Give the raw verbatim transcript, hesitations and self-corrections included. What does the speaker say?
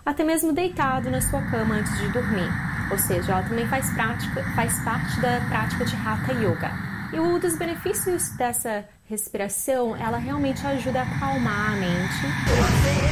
até mesmo deitado na sua cama antes de dormir. Ou seja, ela também faz, prática, faz parte da prática de Hatha Yoga. E um dos benefícios dessa respiração, ela realmente ajuda a acalmar a mente.